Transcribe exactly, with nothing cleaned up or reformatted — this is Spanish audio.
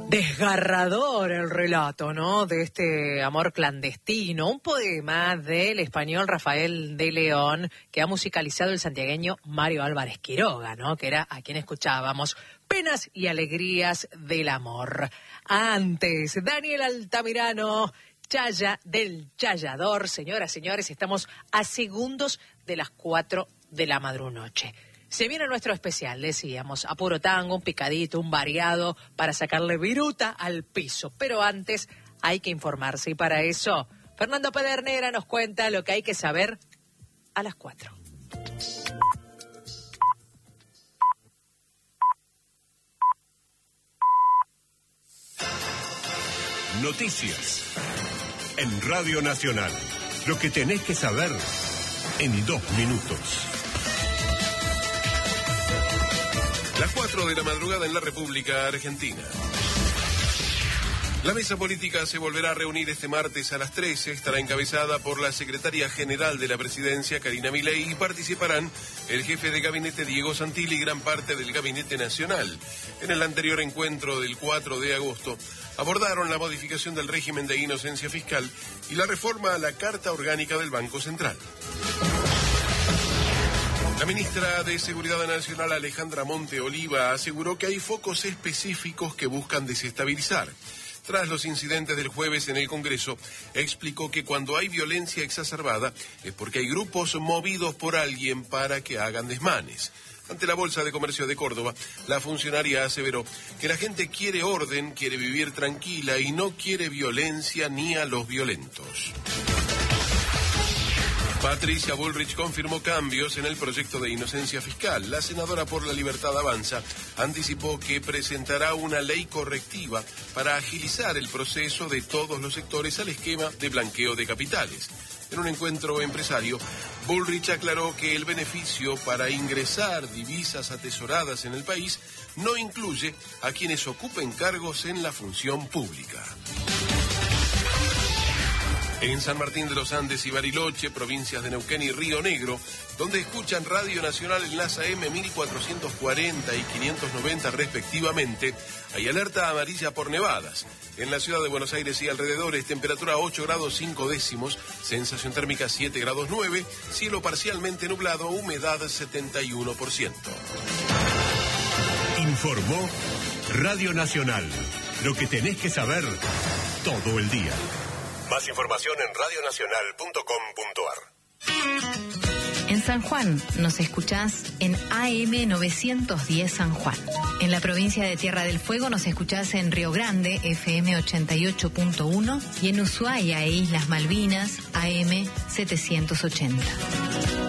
Desgarrador el relato, ¿no?, de este amor clandestino. Un poema del español Rafael de León que ha musicalizado el santiagueño Mario Álvarez Quiroga, ¿no?, que era a quien escuchábamos. Penas y alegrías del amor. Antes, Daniel Altamirano, Chaya del Chayador. Señoras, señores, estamos a segundos de las cuatro de la madrunoche. Se viene nuestro especial, decíamos, a puro tango, un picadito, un variado, para sacarle viruta al piso. Pero antes hay que informarse y para eso Fernando Pedernera nos cuenta lo que hay que saber a las cuatro. Noticias en Radio Nacional. Lo que tenés que saber en dos minutos. Las cuatro de la madrugada en la República Argentina. La mesa política se volverá a reunir este martes a las trece. Estará encabezada por la secretaria general de la presidencia, Karina Milei, y participarán el jefe de gabinete, Diego Santilli, y gran parte del gabinete nacional. En el anterior encuentro del cuatro de agosto, abordaron la modificación del régimen de inocencia fiscal y la reforma a la Carta Orgánica del Banco Central. La ministra de Seguridad Nacional, Alejandra Monte Oliva, aseguró que hay focos específicos que buscan desestabilizar. Tras los incidentes del jueves en el Congreso, explicó que cuando hay violencia exacerbada es porque hay grupos movidos por alguien para que hagan desmanes. Ante la Bolsa de Comercio de Córdoba, la funcionaria aseveró que la gente quiere orden, quiere vivir tranquila y no quiere violencia ni a los violentos. Patricia Bullrich confirmó cambios en el proyecto de inocencia fiscal. La senadora por la Libertad Avanza anticipó que presentará una ley correctiva para agilizar el proceso de todos los sectores al esquema de blanqueo de capitales. En un encuentro empresario, Bullrich aclaró que el beneficio para ingresar divisas atesoradas en el país no incluye a quienes ocupen cargos en la función pública. En San Martín de los Andes y Bariloche, provincias de Neuquén y Río Negro, donde escuchan Radio Nacional en las A M mil cuatrocientos cuarenta y quinientos noventa respectivamente, hay alerta amarilla por nevadas. En la ciudad de Buenos Aires y alrededores, temperatura ocho grados cinco décimos, sensación térmica siete grados nueve, cielo parcialmente nublado, humedad setenta y uno por ciento. Informó Radio Nacional. Lo que tenés que saber todo el día. Más información en radio nacional punto com punto a r. En San Juan nos escuchás en A M novecientos diez San Juan. En la provincia de Tierra del Fuego nos escuchás en Río Grande, F M ochenta y ocho punto uno, y en Ushuaia e Islas Malvinas, A M setecientos ochenta.